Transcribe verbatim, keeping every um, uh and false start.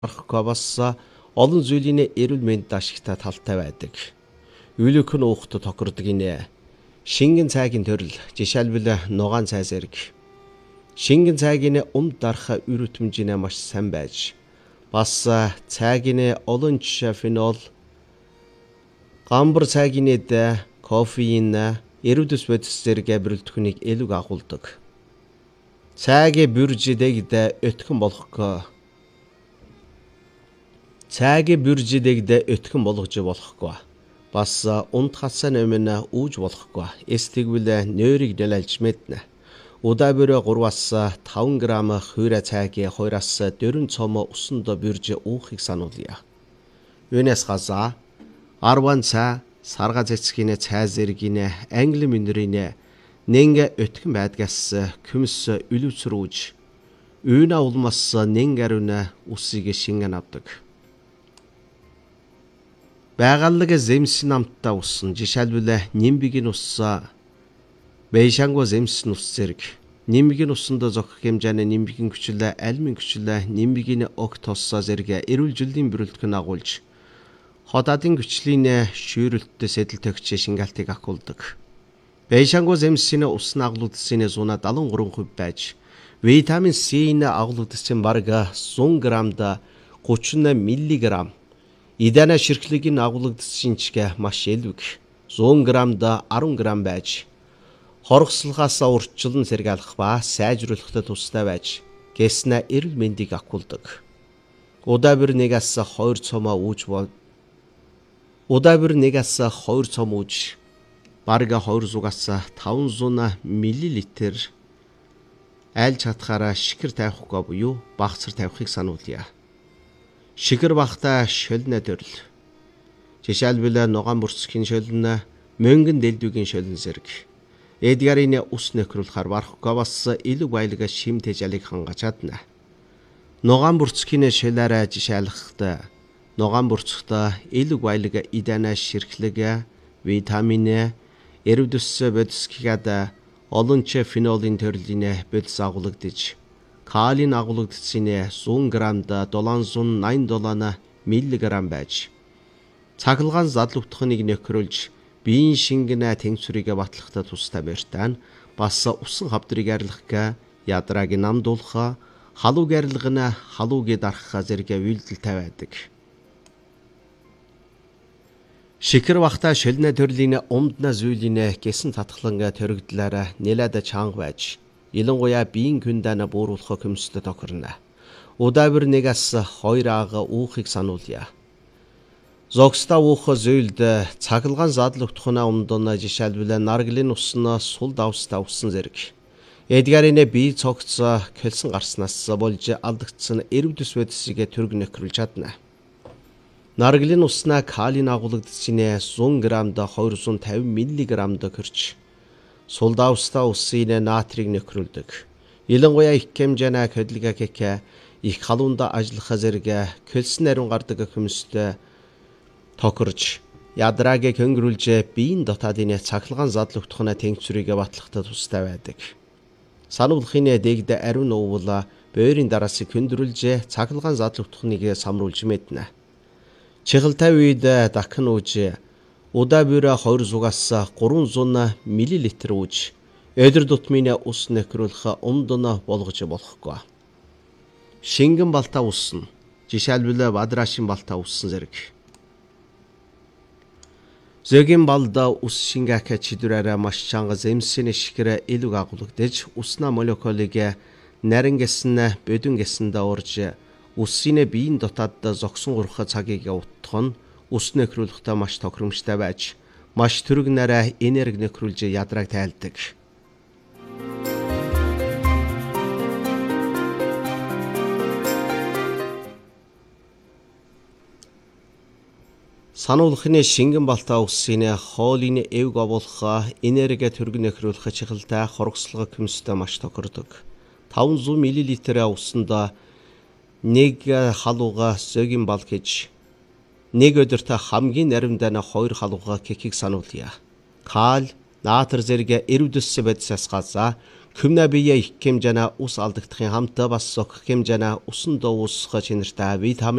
арахгүй бас олон зүйлийн эрүүл мэндэд ашигтай талтай байдаг. Үлэх нь уухт тохирдог инэ. Шингэн цайгийн төрөл жишээлбэл нугаан цай зэрэг. Шингэн цайгийн өмд дарах үр өтмжинэ маш сайн байж. Бас цайгийн олон жишээ фенол, гамбар цайгийн дэ, кофеин, эрүүдэс бодис зэрэг бүрэлдэхүүнийг элэг агуулдаг. Цайгийн бүржидэгдэ өтгөн болохгүй. Цайгийн бүржидэгдэ өтгөн болгож болохгүй. Бас унд хасаа нэмэн үүж болохгүй. Эстэгвэл нойрыг нэлэлж мэднэ. Удаа бүрэ гурваас таван грамм хуйра цайгийн хоёроос дөрвөн цом усанд бүрж уухыг сануулъя. Үүнээс газаа арван цай, сарга цэцгийн цай зэргийн англи минерийн нэнгэ өтгөн байдгаас күмс үлүүцрүүж үүнэ улмас нэнгарүнэ усыг шингэн авдаг. Байгаллаг зэмсэн намтаа усан жишээлбэл нимбигийн ус, бэйшанго зэмсэн ус зэрэг. Нимбигийн усанд зохих хэмжээний нимбигийн хүчил, альмийн хүчил, нимбигийн октос зэрэг эрүүл жилийн бүрэлдэхүүн агуулж ходаадын хүчлийн шүүрэлттэй сэтэл төгч шингаалтыг агуулдаг. Бэйшанго зэмсийн ус агуулгдсан зуна дагалан гурван хувь байж, витамин С-ийн агуулгдсан бараг зуун граммд гучин миллиграмм, идана ширхлэгийн агуулгдсан чигэ маш элвэг зуун граммд арван грамм байж, хорогслохоос урьдчилан сэргийлэх ба сайжруулахад тустай байж, гэснэ эрүүл мэндийг агуулдаг. Удаа бүр нэгээс хоёр цом үүж бол Удаа бүр нэгээс хоёр цом үүж бараг хоёр зугаас таван зуун миллилитр айлж хатахаараа шикэр тавихгүй буюу багцар тавихыг сануулъя. Шикэр багтаа шөлнө төрөл. Жишээлбэл нугаан бүрцгийн шөлнө, мөнгөн дэлдвэгийн шөлнө зэрэг. Эдгарын ус нөхрүүлэхээр барахгүй бас илүү баялаг шимтэй жалыг хангаж чадна. Нугаан бүрцгийн шөлөөрөө жишээлхэхдээ нугаан бүрцгтээ илүү баялаг идана ширхлэг, витамин, эрүүдэс бодис гэхэд олон ч фенолийн төрлийн бодис агуулгадж, калийн агуулгдсан зуун граммд долоонзуун найман долоон миллиграмм байж, цахилгаан задлагдахныг нөхрүүлж биеийн шингэнэ тэнцвэрийг батлахад тустай бэртэн бас усан хавдрыг арилгах, ядрааг намдуулах, халууг арилгана, халууг дарах зэрэг үйлдэлтэй байдаг. Шикэр багтаа шөлнө төрлийн умдна зүйлийн гэсэн татгалан төрөгдлөөр нэлээд чанга байж, ялангуяа биеийн күндана бууруулах хүмстэй тохирно. Удаа бүр нэгээс хоёр ага уухыг сануулъя. Зогсдоо уух зүйлд цахилгаан задлагдахна умдна жишээлбэл наргилын усна сул давстаа усан зэрэг. Эдгарын бие цогц кэлсэн гарснаас болж алдагдсан эрүүдэс бодисыг төрөг нөхрүүлж чадна. Наргилын уснаа калийн агуулгдсан зуун граммд двести пятьдесят миллиграммд кэрч сул давстаа усын натрийг нөхрүүлдэг. Ялангуяа их хэмжээний хөдөлгөөн кек их халуунд ажиллах зэрэг кэлсэн ариун гардаг хүмүүстэй тохирж ядрааг хөнгөрүүлж биеийн дотаадын цахилгаан задлагдахна тэнцвэрийг батлахад тустай байдаг. Сануулгын дэгд ариун уул бөөрийн дараас хөндрүүлж цахилгаан задлагдахныг самруулж мэднэ. Чихэлтэй үед дахин үүж удаа бүр хоёр зугаас гурван зуун миллилитр үүж өдөр тутмын ус нөхрүүлэх умдна болгож болохгүй. Шингэн балтаа усан жишээлбэл бадрашин балтаа усан зэрэг. Зөгийн балда ус шингаах чидүрээр маш чанга зэмсэний шикэр элэг агуулгадж усна молекулыг нарийн гэсэн бодин гэсэнд урж усын биеийн дотоод зогсон гурах цагийг утгах нь ус нөхрүүлэхдээ маш тохиромжтой байж, маш төрөг нараа энерги нөхрүүлж ядрааг тайлдаг. Сануулгын шингэн балтаа усын хоолын эвг овуулах, энерги төрөг нөхрүүлэх чихэлтэй хорогслого хүмстэй маш тохирдог. таван миллилитр усанд нэг халууга зөгийн бал гэж нэг өдөрт хамгийн наримдана хоёр халууга кекийг сануулъя. Кал, наатар зэрэг эрүүдэс бэдсэс газа Күмнэ бие их хэмжээний ус алдагдахын хамт бас зохих хэмжээний усан доо усгах чинэртэй витамин